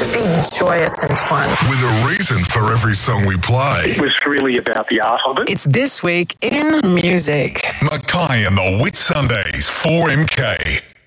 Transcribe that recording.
should be joyous and fun. With a reason for every song we play. It was really about the art of it. It's This Week in Music. Mackay and the Whit Sundays, 4MK.